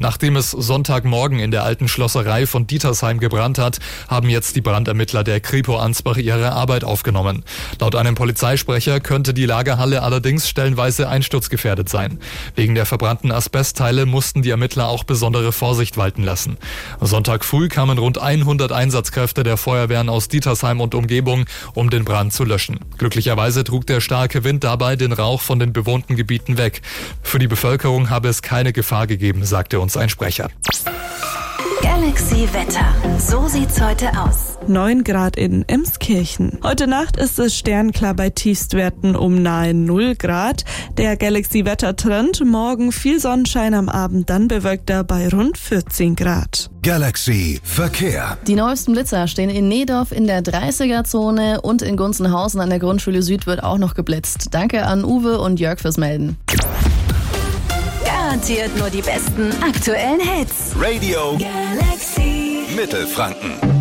Nachdem es Sonntagmorgen in der alten Schlosserei von Dietersheim gebrannt hat, haben jetzt die Brandermittler der Kripo Ansbach ihre Arbeit aufgenommen. Laut einem Polizeisprecher könnte die Lagerhalle allerdings stellenweise einsturzgefährdet sein. Wegen der verbrannten Asbestteile mussten die Ermittler auch besondere Vorsicht walten lassen. Sonntag früh kamen rund 100 Einsatzkräfte der Feuerwehren aus Dietersheim und Umgebung, um den Brand zu löschen. Glücklicherweise trug der starke Wind dabei den Rauch von den bewohnten Gebieten weg. Für die Bevölkerung habe es keine Gefahr gegeben, sagte uns ein Sprecher. Galaxy Wetter. So sieht's heute aus. 9 Grad in Emskirchen. Heute Nacht ist es sternklar bei Tiefstwerten um nahe 0 Grad. Der Galaxy-Wetter-Trend, morgen viel Sonnenschein, am Abend dann bewölkter bei rund 14 Grad. Galaxy Verkehr. Die neuesten Blitzer stehen in Needorf in der 30er-Zone und in Gunzenhausen an der Grundschule Süd wird auch noch geblitzt. Danke an Uwe und Jörg fürs Melden. Garantiert nur die besten aktuellen Hits. Radio Galaxy Mittelfranken.